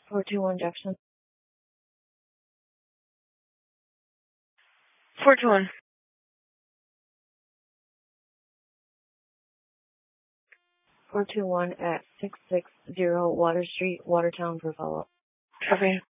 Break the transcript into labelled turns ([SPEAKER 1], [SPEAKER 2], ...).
[SPEAKER 1] 421 Jefferson.
[SPEAKER 2] 421.
[SPEAKER 1] 421 at 660 Water Street, Watertown for follow-up.
[SPEAKER 2] Copy.